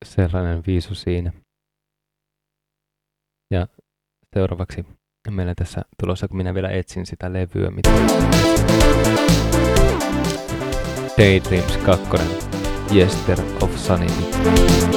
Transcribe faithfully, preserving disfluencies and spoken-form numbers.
sellainen viisu siinä. Ja seuraavaksi meillä tässä tulossa, kun minä vielä etsin sitä levyä, mitä Daydreams kaksi, Yester of Sunny.